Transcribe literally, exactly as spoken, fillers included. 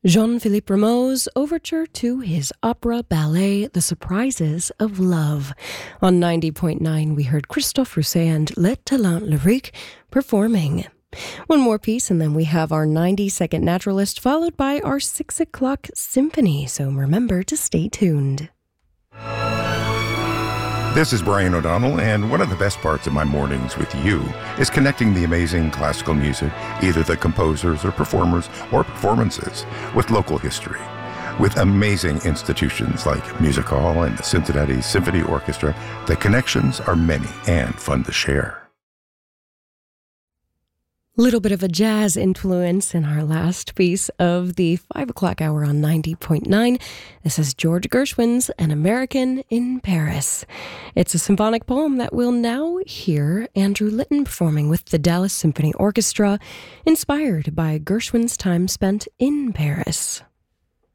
Jean-Philippe Rameau's overture to his opera ballet, The Surprises of Love. On ninety point nine, we heard Christophe Rousset and Les Talents Lyriques performing. One more piece, and then we have our ninety-second Naturalist, followed by our six o'clock Symphony, so remember to stay tuned. This is Brian O'Donnell, and one of the best parts of my mornings with you is connecting the amazing classical music, either the composers or performers or performances, with local history. With amazing institutions like Music Hall and the Cincinnati Symphony Orchestra, the connections are many and fun to share. Little bit of a jazz influence in our last piece of the five o'clock hour on ninety point nine. This is George Gershwin's An American in Paris. It's a symphonic poem that we'll now hear Andrew Litton performing with the Dallas Symphony Orchestra, inspired by Gershwin's time spent in Paris.